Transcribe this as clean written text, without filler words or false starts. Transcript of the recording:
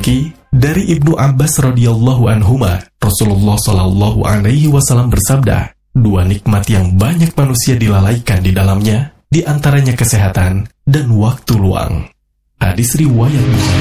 rezeki, dari Ibnu Abbas radhiyallahu anhuma, Rasulullah shallallahu alaihi wasallam bersabda, dua nikmat yang banyak manusia dilalaikan di dalamnya, di antaranya kesehatan dan waktu luang. Hadis riwayat Bukhari.